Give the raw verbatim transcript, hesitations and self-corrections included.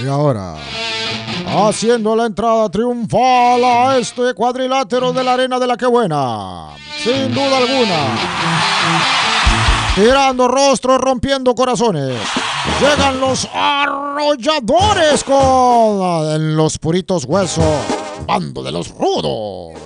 Y ahora, haciendo la entrada triunfal a este cuadrilátero de la arena de la que buena, sin duda alguna, tirando rostros, rompiendo corazones, llegan los arrolladores con en los puritos huesos, bando de los rudos.